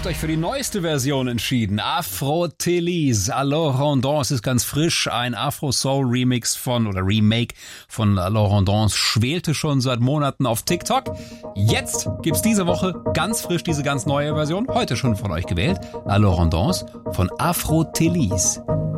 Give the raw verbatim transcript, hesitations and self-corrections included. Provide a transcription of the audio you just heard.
habt euch für die neueste Version entschieden. Afro-Télise, Alors Rondance ist ganz frisch. Ein Afro-Soul-Remix von, oder Remake von Alors Rondance schwelte schon seit Monaten auf TikTok. Jetzt gibt's diese Woche ganz frisch diese ganz neue Version. Heute schon von euch gewählt. Alors Rondance von Afro-Télise.